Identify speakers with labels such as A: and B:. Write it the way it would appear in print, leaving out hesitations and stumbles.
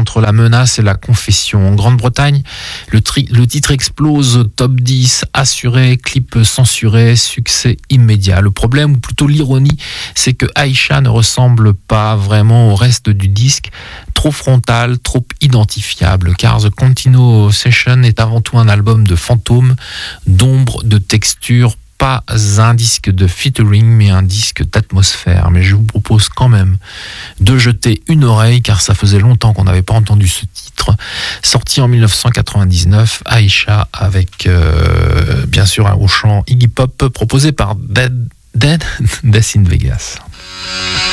A: entre la menace et la confession. En Grande-Bretagne, le titre explose, top 10, assuré, clip censuré, succès immédiat. Le problème, ou plutôt l'ironie, c'est que Aïcha ne ressemble pas vraiment au reste du disque, trop frontal, trop identifiable, car The Continuo Session est avant tout un album de fantômes, d'ombres, de textures, pas un disque de featuring, mais un disque d'atmosphère. Mais je vous propose quand même de jeter une oreille, car ça faisait longtemps qu'on n'avait pas entendu ce titre. Sorti en 1999, Aïcha, avec bien sûr un au chant Iggy Pop, proposé par Death in Vegas.